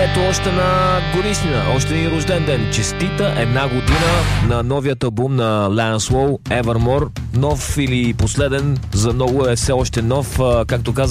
Ето още на годишнина, още ни рожден ден. Честита една година на новият албум на Lance Low, Evermore. Нов или последен, за много е все още нов, както каза